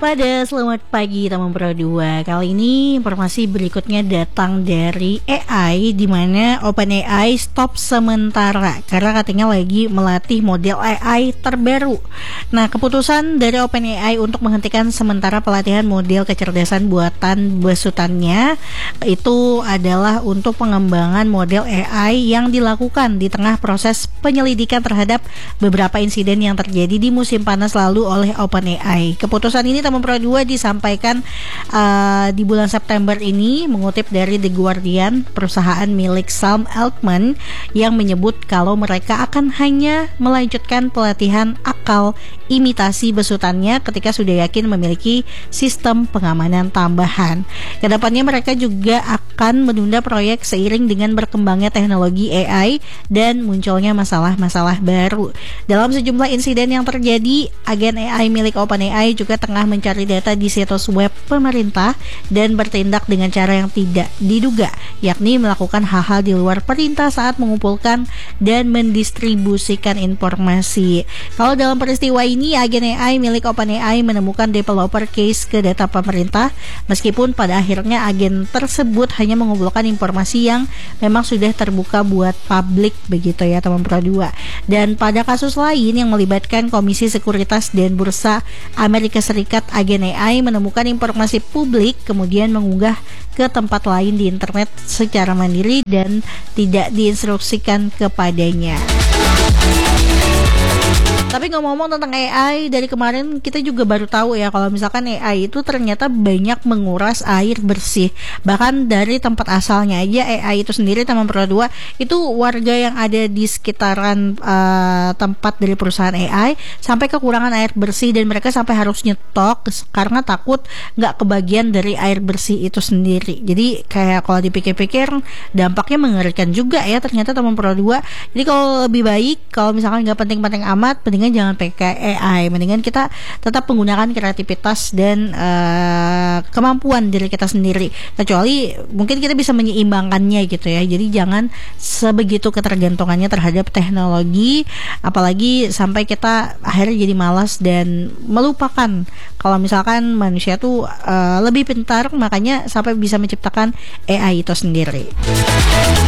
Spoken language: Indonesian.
Pada selamat pagi teman Pro 2. Kali ini informasi berikutnya datang dari AI, di mana OpenAI stop sementara karena katanya lagi melatih model AI terbaru. Nah, keputusan dari OpenAI untuk menghentikan sementara pelatihan model kecerdasan buatan besutannya itu adalah untuk pengembangan model AI yang dilakukan di tengah proses penyelidikan terhadap beberapa insiden yang terjadi di musim panas lalu oleh OpenAI. Keputusan ini teman Pro 2 disampaikan di bulan September ini, mengutip dari The Guardian, perusahaan milik Sam Altman yang menyebut kalau mereka akan hanya melanjutkan pelatihan akal imitasi besutannya ketika sudah yakin memiliki sistem pengamanan tambahan. Kedepannya mereka juga akan menunda proyek seiring dengan berkembangnya teknologi AI dan munculnya masalah-masalah baru. Dalam sejumlah insiden yang terjadi, agen AI milik OpenAI juga tengah mencari data di situs web pemerintah dan bertindak dengan cara yang tidak diduga, yakni melakukan hal-hal di luar perintah saat mengumpulkan dan mendistribusikan informasi. Kalau dalam peristiwa ini, agen AI milik OpenAI menemukan developer case ke data pemerintah, meskipun pada akhirnya agen tersebut hanya mengumpulkan informasi yang memang sudah terbuka buat publik, begitu ya teman Pro 2. Dan pada kasus lain yang melibatkan Komisi Sekuritas dan Bursa Amerika Serikat, agen AI menemukan informasi publik kemudian mengunggah ke tempat lain di internet secara mandiri dan tidak diinstruksikan kepadanya. Tapi ngomong-ngomong tentang AI, dari kemarin kita juga baru tahu ya kalau misalkan AI itu ternyata banyak menguras air bersih. Bahkan dari tempat asalnya aja AI itu sendiri, teman Pro 2, itu warga yang ada di sekitaran tempat dari perusahaan AI sampai kekurangan air bersih dan mereka sampai harus nyetok karena takut nggak kebagian dari air bersih itu sendiri. Jadi kayak kalau dipikir-pikir dampaknya mengerikan juga ya ternyata teman Pro 2. Jadi kalau lebih baik kalau misalkan nggak penting-penting amat, jangan pakai AI, mendingan kita tetap menggunakan kreativitas dan kemampuan diri kita sendiri. Kecuali mungkin kita bisa menyeimbangkannya gitu ya. Jadi jangan sebegitu ketergantungannya terhadap teknologi, apalagi sampai kita akhirnya jadi malas dan melupakan kalau misalkan manusia tuh lebih pintar, makanya sampai bisa menciptakan AI itu sendiri.